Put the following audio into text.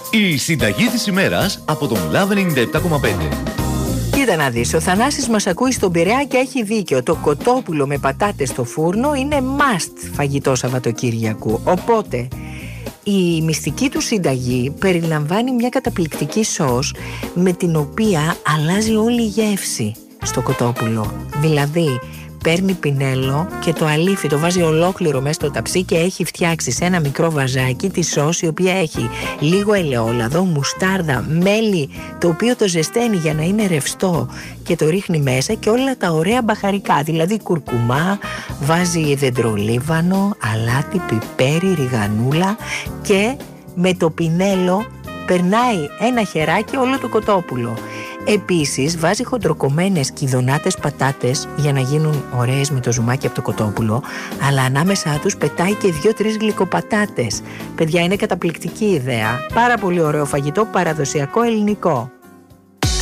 Η συνταγή της ημέρας από τον Love 97,5. Κοίτα να δεις, ο Θανάσης μας ακούει στον Πειραιά και έχει δίκιο. Το κοτόπουλο με πατάτες στο φούρνο είναι must φαγητό Σαββατοκύριακου. Οπότε η μυστική του συνταγή περιλαμβάνει μια καταπληκτική σως με την οποία αλλάζει όλη η γεύση στο κοτόπουλο. Δηλαδή παίρνει πινέλο και το αλήφι το βάζει ολόκληρο μέσα στο ταψί και έχει φτιάξει σε ένα μικρό βαζάκι τη σως, η οποία έχει λίγο ελαιόλαδο, μουστάρδα, μέλι, το οποίο το ζεσταίνει για να είναι ρευστό και το ρίχνει μέσα, και όλα τα ωραία μπαχαρικά, δηλαδή κουρκουμά, βάζει δεντρολίβανο, αλάτι, πιπέρι, ριγανούλα, και με το πινέλο περνάει ένα χεράκι όλο το κοτόπουλο. Επίσης βάζει χοντροκομμένες κυδωνάτες πατάτες για να γίνουν ωραίες με το ζουμάκι από το κοτόπουλο, αλλά ανάμεσά τους πετάει και 2-3 γλυκοπατάτες. Παιδιά, είναι καταπληκτική ιδέα. Πάρα πολύ ωραίο φαγητό, παραδοσιακό ελληνικό.